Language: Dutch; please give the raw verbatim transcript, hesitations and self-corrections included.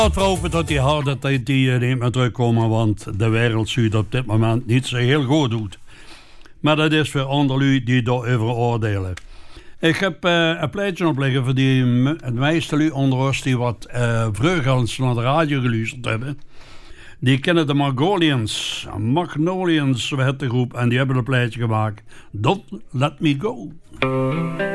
Laten we hopen dat die harde tijd die niet meer terugkomen, want de wereld ziet op dit moment niet zo heel goed doet. Maar dat is voor anderen die daarover oordelen. Ik heb uh, een pleitje opleggen voor die het meeste lui onder ons die wat uh, vroeger naar de radio geluisterd hebben. Die kennen de Magnolians, Magnolians werd de groep en die hebben een pleitje gemaakt. Don't Let Me Go.